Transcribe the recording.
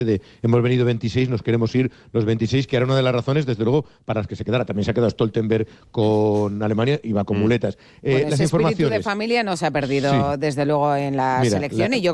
hemos venido 26, nos queremos ir los 26, que era una de las razones, desde luego, para las que se quedara. También se ha quedado Stoltenberg con Alemania y va con muletas. Bueno, Las ese espíritu informaciones. de familia no se ha perdido, Sí. desde luego, en la Mira, selección, y yo